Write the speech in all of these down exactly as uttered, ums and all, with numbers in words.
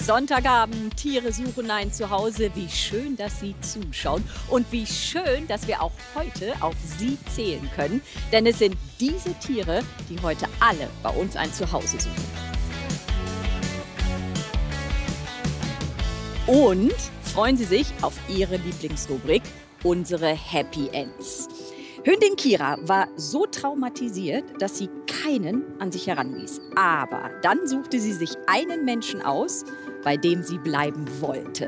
Sonntagabend, Tiere suchen ein Zuhause. Wie schön, dass Sie zuschauen und wie schön, dass wir auch heute auf Sie zählen können. Denn es sind diese Tiere, die heute alle bei uns ein Zuhause suchen. Und freuen Sie sich auf Ihre Lieblingsrubrik, unsere Happy Ends. Hündin Kira war so traumatisiert, dass sie keinen an sich heranließ. Aber dann suchte sie sich einen Menschen aus, bei dem sie bleiben wollte.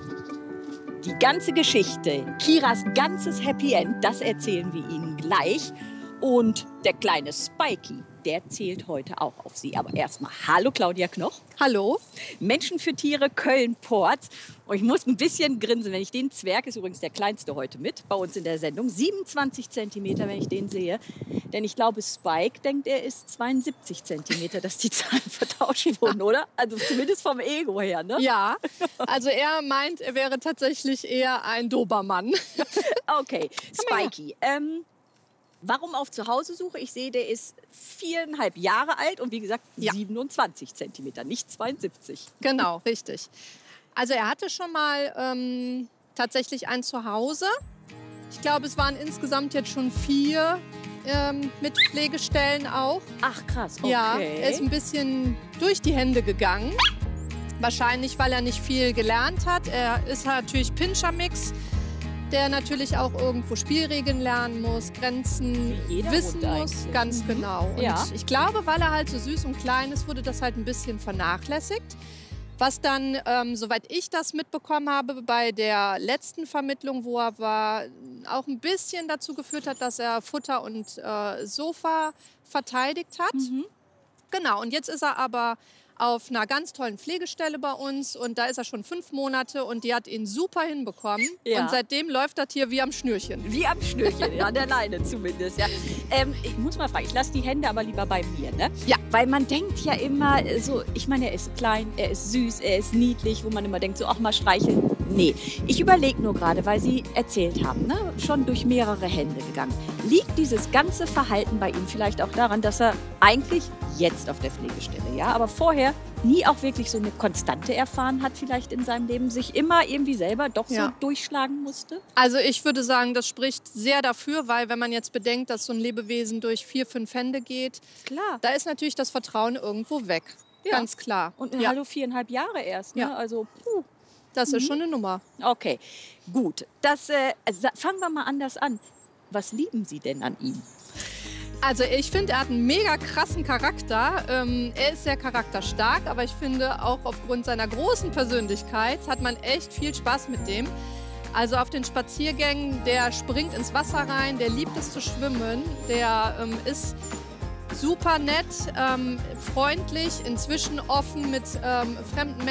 Die ganze Geschichte, Kiras ganzes Happy End, das erzählen wir Ihnen gleich. Und der kleine Spikey, der zählt heute auch auf Sie. Aber erstmal, hallo Claudia Knoch. Hallo. Menschen für Tiere, Köln-Port. Und ich muss ein bisschen grinsen, wenn ich den Zwerg, ist übrigens der kleinste heute mit, bei uns in der Sendung, siebenundzwanzig Zentimeter, wenn ich den sehe. Denn ich glaube, Spike denkt, er ist zweiundsiebzig Zentimeter, dass die Zahlen vertauscht wurden, oder? Also zumindest vom Ego her, ne? Ja, also er meint, er wäre tatsächlich eher ein Dobermann. Okay, Spikey. Ähm, Warum auf Zuhause-Suche? Ich sehe, der ist viereinhalb Jahre alt und wie gesagt Ja. siebenundzwanzig Zentimeter, nicht zweiundsiebzig. Genau, richtig. Also er hatte schon mal ähm, tatsächlich ein Zuhause. Ich glaube, es waren insgesamt jetzt schon vier ähm, mit Pflegestellen auch. Ach krass, okay. Ja, er ist ein bisschen durch die Hände gegangen. Wahrscheinlich, weil er nicht viel gelernt hat. Er ist natürlich Pinscher-Mix, der natürlich auch irgendwo Spielregeln lernen muss, Grenzen Jeder wissen Hund muss. eigentlich. Ganz genau. Und Ja. ich glaube, weil er halt so süß und klein ist, wurde das halt ein bisschen vernachlässigt. Was dann, ähm, soweit ich das mitbekommen habe, bei der letzten Vermittlung, wo er war, auch ein bisschen dazu geführt hat, dass er Futter und äh, Sofa verteidigt hat. Mhm. Genau, und jetzt ist er aber auf einer ganz tollen Pflegestelle bei uns und da ist er schon fünf Monate und die hat ihn super hinbekommen. Ja. Und seitdem läuft das hier wie am Schnürchen. Wie am Schnürchen, an der Leine zumindest. Ja. Ähm, ich muss mal fragen, ich lasse die Hände aber lieber bei mir, ne? Ja. Weil man denkt ja immer so, ich meine, er ist klein, er ist süß, er ist niedlich, wo man immer denkt, so, ach mal streicheln. Nee, ich überlege nur gerade, weil Sie erzählt haben, ne? Schon durch mehrere Hände gegangen. Liegt dieses ganze Verhalten bei ihm vielleicht auch daran, dass er eigentlich jetzt auf der Pflegestelle, ja, aber vorher nie auch wirklich so eine Konstante erfahren hat vielleicht in seinem Leben, sich immer irgendwie selber doch Ja. so durchschlagen musste? Also ich würde sagen, das spricht sehr dafür, weil wenn man jetzt bedenkt, dass so ein Lebewesen durch vier, fünf Hände geht, Klar. da ist natürlich das Vertrauen irgendwo weg. Ja. Ganz klar. Und ja, hallo, viereinhalb Jahre erst, ne? Ja. Also, puh. das ist schon eine Nummer. Okay, gut. Das, äh, also, fangen wir mal anders an. Was lieben Sie denn an ihm? Also ich finde, er hat einen mega krassen Charakter. Ähm, er ist sehr charakterstark, aber ich finde auch aufgrund seiner großen Persönlichkeit hat man echt viel Spaß mit dem. Also auf den Spaziergängen, der springt ins Wasser rein, der liebt es zu schwimmen, der ähm, ist super nett, ähm, freundlich, inzwischen offen mit ähm, fremden Menschen.